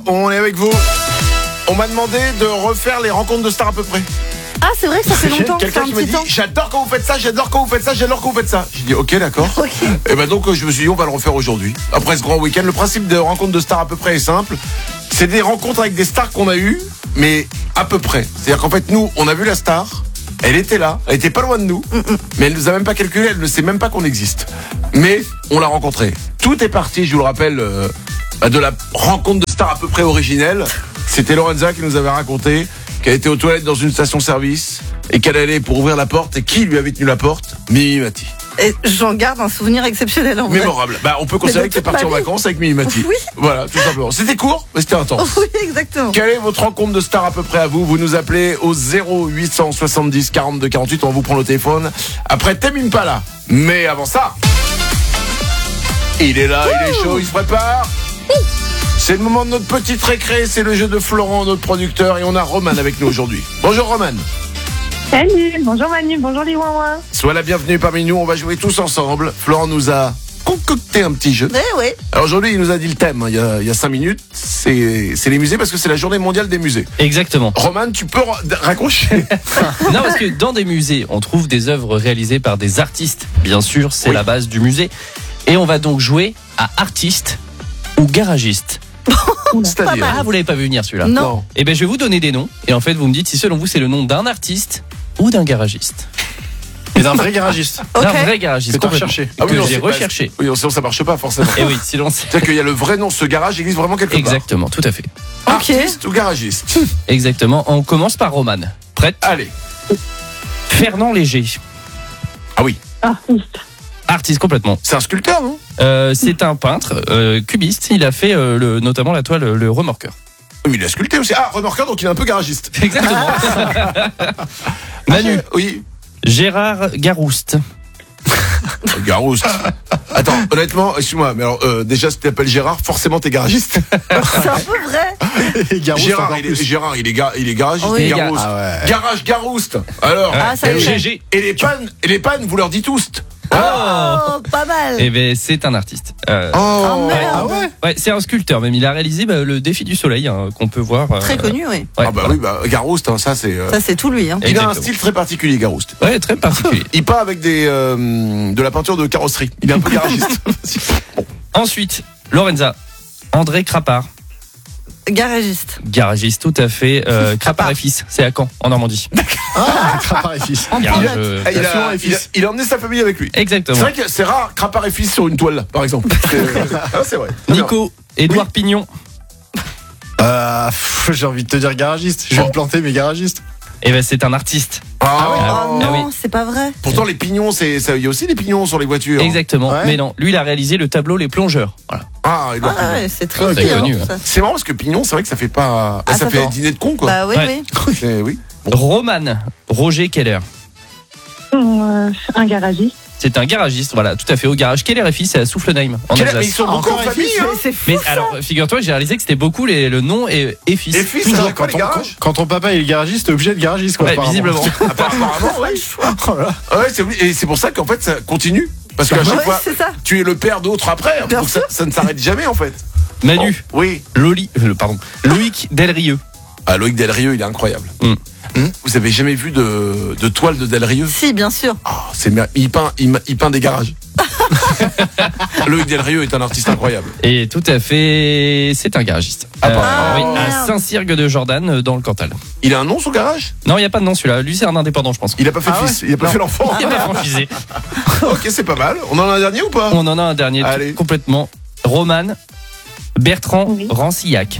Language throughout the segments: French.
on est avec vous. On m'a demandé de refaire les rencontres de stars à peu près. Ah, c'est vrai que ça fait longtemps. Quelqu'un qui m'a dit j'adore quand vous faites ça, j'adore quand vous faites ça, j'adore quand vous faites ça. J'ai dit ok, d'accord. Ok. Et ben donc je me suis dit on va le refaire aujourd'hui. Après ce grand week-end, le principe de rencontre de stars à peu près est simple. C'est des rencontres avec des stars qu'on a eues, mais à peu près. C'est-à-dire qu'en fait nous, on a vu la star, elle était là, elle était pas loin de nous, mais elle nous a même pas calculé, elle ne sait même pas qu'on existe. Mais on l'a rencontrée. Tout est parti, je vous le rappelle, de la rencontre de stars à peu près originelle. C'était Lorenza qui nous avait raconté qu'elle était aux toilettes dans une station-service et qu'elle allait pour ouvrir la porte. Et qui lui avait tenu la porte? Mimi Mati. Et j'en garde un souvenir exceptionnel en vrai. Mémorable. Bah, on peut considérer que t'es parti en vacances avec Mimi Mati. Oui. Voilà, tout simplement. C'était court, mais c'était intense. Oui, exactement. Quelle est votre rencontre de star à peu près à vous? Vous nous appelez au 0870 42 48. On vous prend le téléphone. Après Tame Impala. Mais avant ça, il est là, il est chaud, il se prépare. C'est le moment de notre petite récré. C'est le jeu de Florent, notre producteur. Et on a Roman avec nous aujourd'hui. Bonjour Roman. Salut, bonjour Manu, bonjour les ouin-ouin. Sois la bienvenue parmi nous. On va jouer tous ensemble. Florent nous a concocté un petit jeu. Oui. Alors aujourd'hui, il nous a dit le thème, il y a 5 minutes, c'est les musées parce que c'est la journée mondiale des musées. Exactement. Roman, tu peux raccrocher? Non, parce que dans des musées, on trouve des œuvres réalisées par des artistes. Bien sûr, c'est Oui. la base du musée. Et on va donc jouer à artiste ou garagiste. C'est-à-dire Ah, vous l'avez pas vu venir celui-là? Non. Eh ben, je vais vous donner des noms. Et en fait, vous me dites si selon vous, c'est le nom d'un artiste ou d'un garagiste. Et d'un vrai garagiste. Ok. D'un vrai garagiste. Que t'as complètement. recherché. Ah oui, Que non, j'ai c'est pas- recherché. Oui, sinon ça marche pas forcément. Et oui, sinon c'est... C'est-à-dire qu'il y a le vrai nom, ce garage existe vraiment quelque part. Exactement, tout à fait. Artiste ou garagiste? Exactement. On commence par Roman. Prête? Allez. Fernand Léger. Ah oui, Artiste. Artiste complètement. c'est un sculpteur, non? C'est un peintre cubiste. Il a fait notamment la toile Le Remorqueur. Oui, mais il a sculpté aussi. Ah, remorqueur, donc il est un peu garagiste. Exactement. Manu. Oui. Gérard Garouste. Garouste. Attends, honnêtement, excuse-moi, mais alors déjà si tu t'appelles Gérard, forcément t'es garagiste. C'est un peu vrai. Et Garouste Gérard, encore plus. Gérard, il est garagiste. Oui. Garouste. Ah ouais. Garage Garouste. Alors. Ah, ça y est. GG. Et les pannes, vous leur dites tous. Oh, pas mal. Eh ben, c'est un artiste. Oh merde. Ah ouais. Ouais, c'est un sculpteur, même. Il a réalisé le défi du soleil qu'on peut voir. Très connu, oui. Ouais, Ah bah oui, bah Garouste, hein, ça c'est. Ça, c'est tout lui. Hein. Il a un Exactement. style très particulier, Garouste. Ouais, très particulier. Il peint avec de la peinture de carrosserie. Il est un peu garagiste. Ensuite, Lorenza. André Crapard. Garagiste. Garagiste, tout à fait. Crapard et fils, c'est à Caen, en Normandie. Ah, Crapard et fils. Garage, Il a emmené sa famille avec lui. C'est Exactement. vrai que c'est rare, Crapard et fils sur une toile, par exemple. C'est vrai. Nico, Édouard Pignon. J'ai envie de te dire garagiste. Je vais me planter, mais garagiste. Eh ben, c'est un artiste. Ah ouais. Oh Ah non, oui. c'est pas vrai. Pourtant, les pignons, il y a aussi des pignons sur les voitures. Exactement. Ouais. Mais non, lui, il a réalisé le tableau Les Plongeurs. Voilà. Ah, il doit Ah ouais, c'est très Très bien, connu, ça. C'est marrant parce que pignon, c'est vrai que ça fait pas. Ah, ça ça fait fait- dîner de con, quoi. Bah oui, Ouais. oui. Oui. Roman, Roger Keller. Un garagiste. C'est un garagiste, voilà, tout à fait, au garage Keller et fils, c'est à Soufflenheim, en Mais Alsace. ils sont beaucoup Encore en un famille, fils, hein. C'est fou. Mais ça. alors, figure-toi que j'ai réalisé que c'était beaucoup le nom et fils. Et fils, c'est quoi les garages? Quand ton papa est garagiste, t'es obligé de garagiste, quoi. Ouais, apparemment. visiblement. Apparemment, ouais. Oh là. Ouais, et c'est pour ça qu'en fait, ça continue. Parce qu'à chaque Ouais, fois, c'est ça. tu es le père d'autres après. Bien Donc ça ne s'arrête jamais, en fait. Manu, Bon, oui. Loïc Delrieux. Ah, Loïc Delrieux, il est incroyable. Vous avez jamais vu de toile de Delrieux? Si, bien sûr. Ah, il peint des garages. Loïc Delrieux est un artiste incroyable. Et tout à fait, c'est un garagiste. Ah, Oui, merde. à Saint-Cyrgue-de-Jordan, dans le Cantal. Il a un nom, son garage? Non, il n'y a pas de nom celui-là. Lui, c'est un indépendant, je pense. Il a pas fait Ah le fils, il a pas fait l'enfant. Il n'est pas franchisé. Ok, c'est pas mal. On en a un dernier ou pas? On en a un dernier, Allez. complètement. Roman, Bertrand Oui. Rancillac.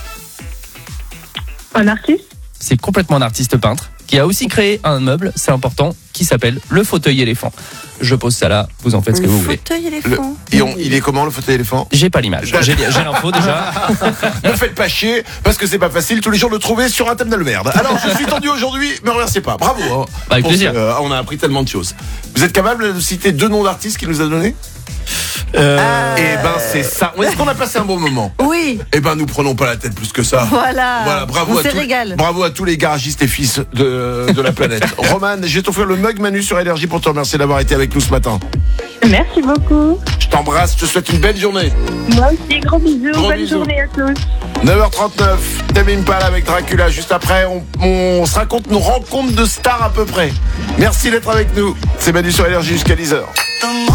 Un artiste. C'est complètement un artiste peintre qui a aussi créé un meuble, c'est important, qui s'appelle le fauteuil éléphant. Je pose ça là, vous en faites ce que vous voulez. Fauteuil éléphant. Il est comment, le fauteuil éléphant? J'ai pas l'image. J'ai l'info déjà. Ne faites pas chier, parce que c'est pas facile tous les jours de le trouver sur un thème de merde. Alors, je suis tendu aujourd'hui, me remerciez pas. Bravo. Hein. Avec Pour plaisir. on a appris tellement de choses. Vous êtes capable de citer 2 noms d'artistes qu'il nous a donnés? Eh ben, c'est ça. Est-ce qu'on a passé un bon moment? Oui, Eh ben, nous prenons pas la tête plus que ça. voilà. Voilà, bravo On à se tous. régale. Bravo à tous les garagistes et fils de la planète. Roman, je vais t'offrir le mug Manu sur Énergie pour te remercier d'avoir été avec nous ce matin. Merci beaucoup. Je Je t'embrasse, je te souhaite une belle journée. Moi aussi, gros bisous. Gros Bonne bisous. journée à tous. 9h39, Tame Impala avec Dracula. Juste après, on se raconte nos rencontres de stars à peu près. Merci d'être avec nous. C'est Manu sur Énergie jusqu'à 10h.